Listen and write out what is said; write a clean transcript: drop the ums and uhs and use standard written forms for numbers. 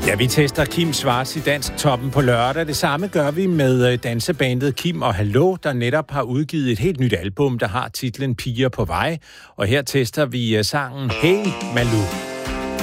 Ja, vi tester Kim Schwartz i Dansk Toppen på lørdag. Det samme gør vi med dansebandet Kim og Hallo, der netop har udgivet et helt nyt album, der har titlen Piger på vej. Og her tester vi sangen Hey Malou.